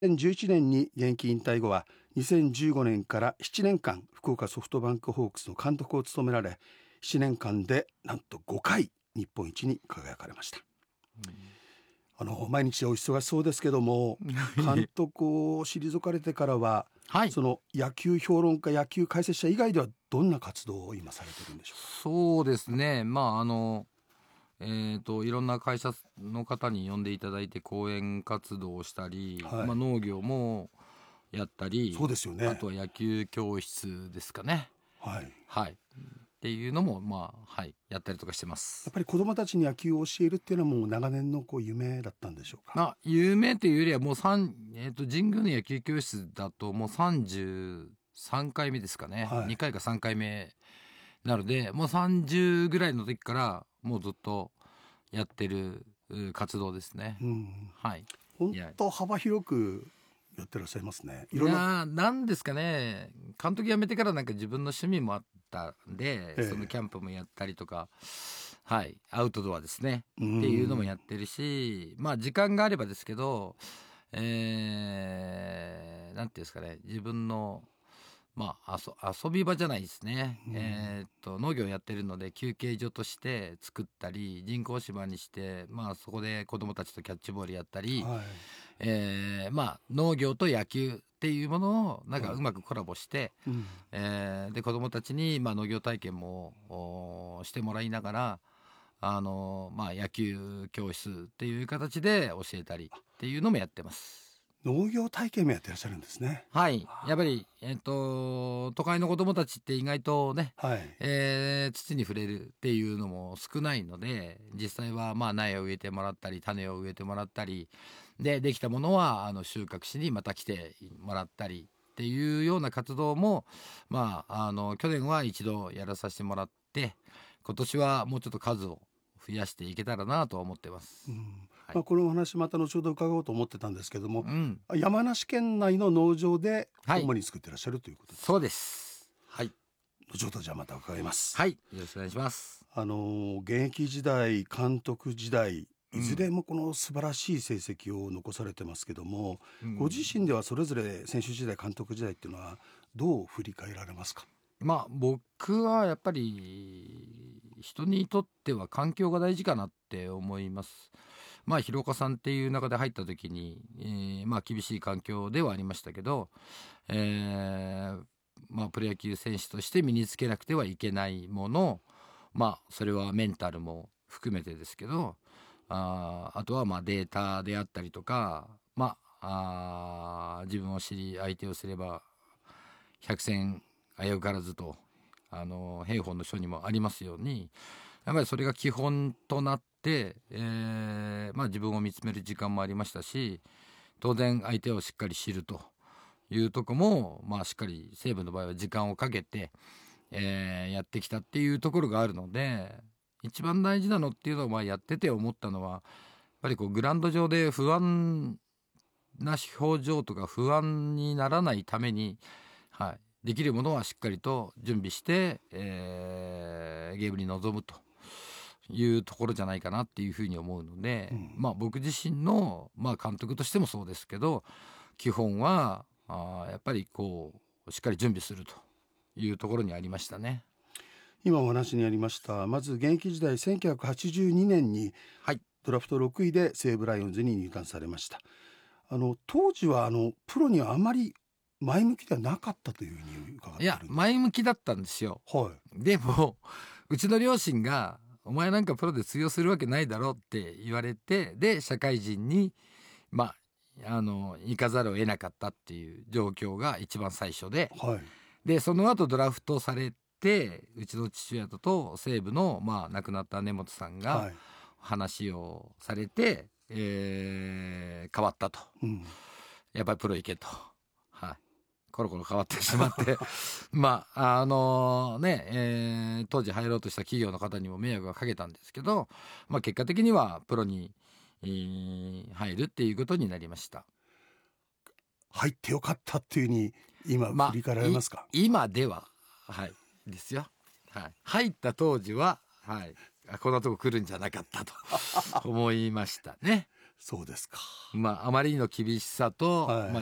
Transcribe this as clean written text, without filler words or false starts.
2011年に現役引退後は2015年から7年間福岡ソフトバンクホークスの監督を務められ、7年間でなんと5回日本一に輝かれました。毎日お忙しそうですけども監督を退かれてからは、 はい、 その野球評論家、野球解説者以外ではどんな活動を今されてるんでしょうか。 そうですね。いろんな会社の方に呼んでいただいて講演活動をしたり、 はい、 農業もやったり、 そうですよね。 あとは野球教室ですかね。 はい、 はい、っていうのもやったりとかしてます。 やっぱり子どもたちに野球を教えるっていうのはもう長年の夢だったんでしょうか。 夢というよりはもう神宮の野球教室だともう33回目ですかね、 はい、 2回か3回目なので、もう30ぐらいの時からもうずっとやってる活動ですね。はい。 本当幅広くやってらっしゃいますね。いろんななんですかね、監督辞めてからなんか自分の趣味もあったんで、そのキャンプもやったりとか、アウトドアですねっていうのもやってるし、時間があればですけど、なんていうんですかね、自分の遊び場じゃないですね、農業やってるので休憩所として作ったり、人工芝にして、そこで子どもたちとキャッチボールやったり、農業と野球っていうものをなんかうまくコラボして、で子どもたちに農業体験もしてもらいながら、野球教室っていう形で教えたりっていうのもやってます。 農業体験もやってらっしゃるんですね。 はい、やっぱり、都会の子どもたちって意外とね、土に触れるっていうのも少ないので、実際は苗を植えてもらったり種を植えてもらったりできたものは収穫しにまた来てもらったりっていうような活動も、去年は一度やらさせてもらって、今年はもうちょっと数を増やしていけたらなとは思ってます。 このお話また後ほど伺おうと思ってたんですけども、山梨県内の農場で主に作ってらっしゃるということですか。 そうです。はい。 後ほどじゃあまた伺います。 はい、よろしくお願いします。 現役時代、監督時代、いずれもこの素晴らしい成績を残されてますけども、ご自身ではそれぞれ選手時代、監督時代っていうのはどう振り返られますか。 僕はやっぱり人にとっては環境が大事かなって思います。広岡さんっていう中で入った時に、厳しい環境ではありましたけど、プロ野球選手として身につけなくてはいけないもの、それはメンタルも含めてですけど、あとはデータであったりとか、自分を知り相手をすれば百戦危うからずと兵法の書にもありますように、やっぱりそれが基本となって、自分を見つめる時間もありましたし、当然相手をしっかり知るというとこも、しっかり西武の場合は時間をかけて、やってきたっていうところがあるので、一番大事なのっていうのはやってて思ったのは、やっぱりグラウンド上で不安な表情とか不安にならないために、できるものはしっかりと準備して、ゲームに臨むというところじゃないかなっていうふうに思うので、僕自身の、監督としてもそうですけど、基本はやっぱりしっかり準備するというところにありましたね。 今お話にありました、まず現役時代1982年にドラフト6位で西武ライオンズに入団されました。当時はプロにはあまり前向きではなかったというふうに伺っているんです。 前向きだったんですよ。でもうちの両親がお前なんかプロで通用するわけないだろうって言われて、で社会人に行かざるを得なかったっていう状況が一番最初で、でその後ドラフトされて、うちの父親と西武の亡くなった根本さんが話をされて、変わったと、やっぱりプロ行けと、コロコロ変わってしまって当時入ろうとした企業の方にも迷惑がかけたんですけど、結果的にはプロに、入るっていうことになりました。 入ってよかったっていうふうに今振り返られますか。 今ではですよ、入った当時は、こんなとこ来るんじゃなかったと思いましたね。 そうですか。 あまりの厳しさと、 はいまあ、